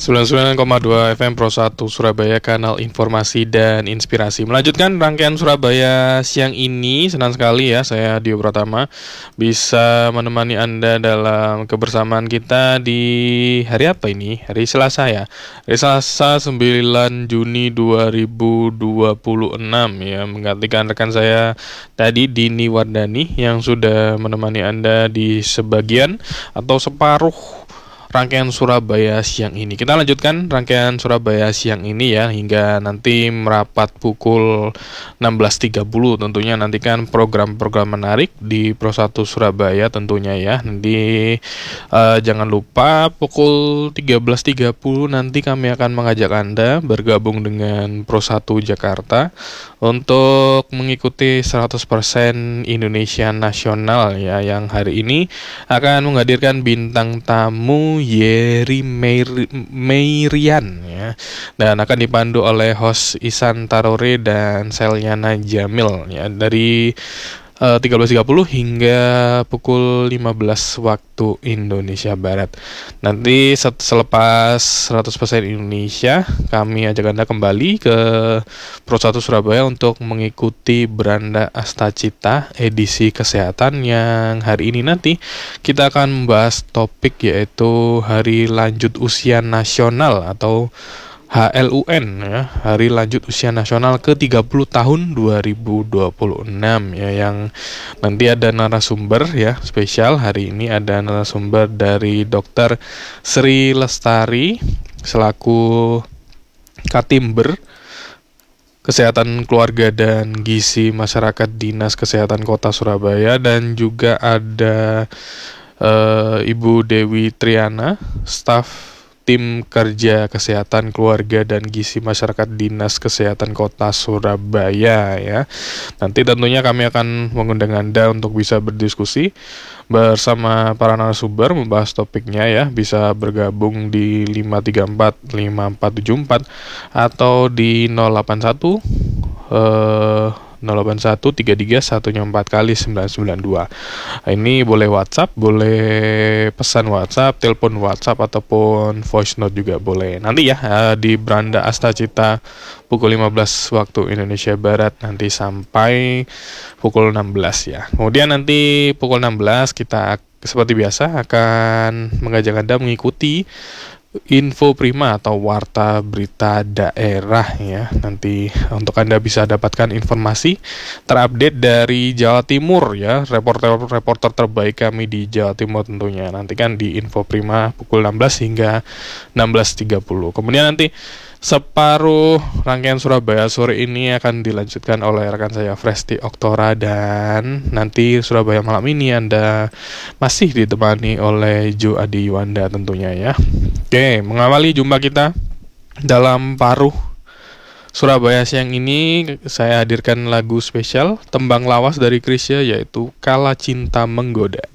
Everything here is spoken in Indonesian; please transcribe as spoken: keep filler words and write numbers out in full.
sembilan puluh sembilan koma dua F M Pro satu Surabaya, kanal informasi dan inspirasi. Melanjutkan rangkaian Surabaya siang ini, senang sekali ya saya Dio Pratama bisa menemani Anda dalam kebersamaan kita di hari apa ini? Hari Selasa ya. Hari Selasa sembilan Juni dua ribu dua puluh enam ya, menggantikan rekan saya tadi Dini Wardani yang sudah menemani Anda di sebagian atau separuh rangkaian Surabaya siang ini. Kita lanjutkan rangkaian Surabaya siang ini ya hingga nanti merapat pukul enam belas tiga puluh. Tentunya nantikan program-program menarik di Pro satu Surabaya tentunya ya. Nanti uh, jangan lupa pukul tiga belas tiga puluh nanti kami akan mengajak Anda bergabung dengan Pro satu Jakarta untuk mengikuti seratus persen Indonesia Nasional ya, yang hari ini akan menghadirkan bintang tamu Yeri Meir- Meirian ya, dan akan dipandu oleh host Isan Tarore dan Selyana Jamil ya, dari uh, tiga belas tiga puluh hingga pukul lima belas waktu Indonesia Barat. Nanti selepas seratus persen Indonesia, kami ajak Anda kembali ke Pro satu Surabaya untuk mengikuti Beranda Astacita edisi kesehatan yang hari ini nanti kita akan membahas topik yaitu Hari Lanjut Usia Nasional atau H L U N ya, Hari Lanjut Usia Nasional ke tiga puluh tahun dua ribu dua puluh enam ya, yang nanti ada narasumber ya spesial. Hari ini ada narasumber dari Dokter Sri Lestari selaku Katimber Kesehatan Keluarga dan Gizi Masyarakat Dinas Kesehatan Kota Surabaya, dan juga ada uh, Ibu Dewi Triana, staf Tim Kerja Kesehatan Keluarga dan Gizi Masyarakat Dinas Kesehatan Kota Surabaya ya. Nanti tentunya kami akan mengundang Anda untuk bisa berdiskusi bersama para narasumber membahas topiknya ya. Bisa bergabung di lima tiga empat lima empat tujuh empat atau di nol delapan satu eh nol delapan satu tiga tiga satu empat kali sembilan sembilan dua. Ini boleh WhatsApp, boleh pesan WhatsApp, telepon WhatsApp, ataupun voice note juga boleh. Nanti ya di Beranda Astacita pukul lima belas waktu Indonesia Barat nanti sampai pukul enam belas ya. Kemudian nanti pukul enam belas kita seperti biasa akan mengajak Anda mengikuti Info Prima atau Warta Berita Daerah ya. Nanti untuk Anda bisa dapatkan informasi terupdate dari Jawa Timur ya, reporter-reporter terbaik kami di Jawa Timur tentunya. Nanti kan di Info Prima pukul enam belas hingga enam belas tiga puluh. Kemudian nanti separuh rangkaian Surabaya sore ini akan dilanjutkan oleh rekan saya Fresti Oktora, dan nanti Surabaya malam ini Anda masih ditemani oleh Jo Adi Yuanda tentunya ya. Oke, mengawali jumpa kita dalam paruh Surabaya siang ini, saya hadirkan lagu spesial Tembang Lawas dari Krisya yaitu Kala Cinta Menggoda.